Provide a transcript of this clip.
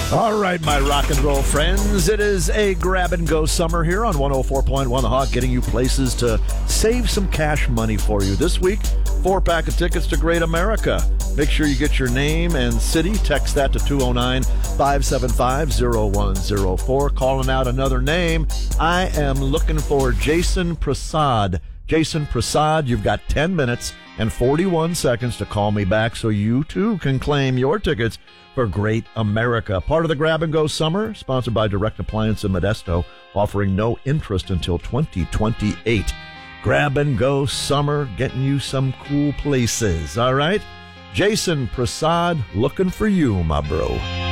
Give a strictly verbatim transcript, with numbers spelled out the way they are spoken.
All right, my rock and roll friends, it is a grab-and-go summer here on one oh four point one The Hawk, getting you places to save some cash money for you. This week, four-pack of tickets to Great America. Make sure you get your name and city. Text that to two oh nine, five seven five, oh one oh four. Calling out another name, I am looking for Jason Prasad. Jason Prasad, you've got ten minutes and forty-one seconds to call me back so you, too, can claim your tickets for Great America. Part of the Grab and Go Summer, sponsored by Direct Appliance in Modesto, offering no interest until twenty twenty-eight. Grab and Go Summer, getting you some cool places, all right? Jason Prasad, looking for you, my bro.